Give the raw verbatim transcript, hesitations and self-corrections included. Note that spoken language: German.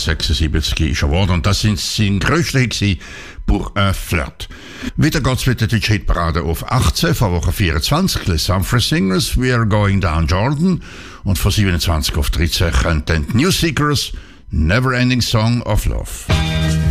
sechsundsiebzig ist geworden. Und das sind sein grösster Hit gewesen, Pour un Flirt. Weiter geht's mit der deutschen Hitparade auf achtzehn, von Woche vierundzwanzig, Les Humphrey Singers, We Are Going Down Jordan. Und von siebenundzwanzig auf dreizehn kommt dann New Seekers, Never Ending Song of Love.